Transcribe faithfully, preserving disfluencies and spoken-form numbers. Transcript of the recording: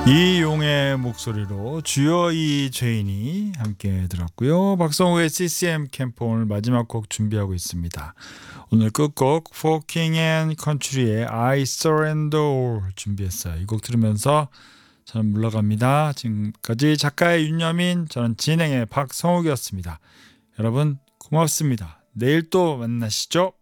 이용의 목소리로 주여 이 죄인이 함께 들었고요. 박성호의 씨씨엠 캠프 오늘 마지막 곡 준비하고 있습니다. 오늘 끝곡 For King and Country의 I Surrender All 준비했어요. 이 곡 들으면서 저는 물러갑니다. 지금까지 작가의 윤여민, 저는 진행의 박성욱이었습니다. 여러분 고맙습니다. 내일 또 만나시죠.